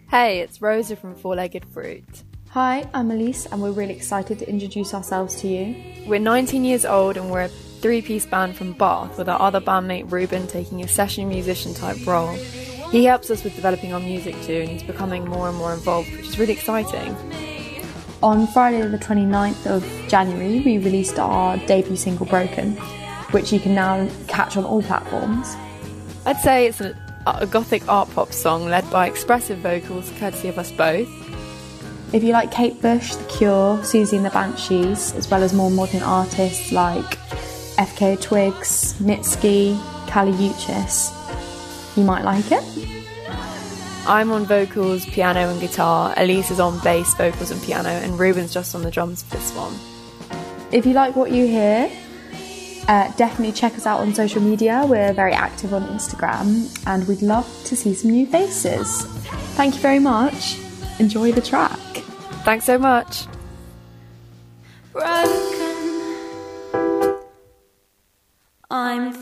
Hey, it's Rosa from Four Legged Fruit. Hi, I'm Elise and we're really excited to introduce ourselves to you. We're 19 years old and we're a three-piece band from Bath with our other bandmate Ruben taking a session musician type role. He helps us with developing our music too and he's becoming more and more involved, which is really exciting. On Friday the 29th of January we released our debut single Broken, which you can now catch on all platforms. I'd say it's a gothic art pop song led by expressive vocals courtesy of us both. If you like Kate Bush, The Cure, Susie and the Banshees, as well as more modern artists like FKA Twigs, Mitski, Kali Uchis, you might like it. I'm on vocals, piano and guitar, Elise is on bass, vocals and piano, and Ruben's just on the drums for this one. If you like what you hear, definitely check us out on social media. We're very active on Instagram and we'd love to see some new faces. Thank you very much. Enjoy the track. Thanks so much. Broken, I'm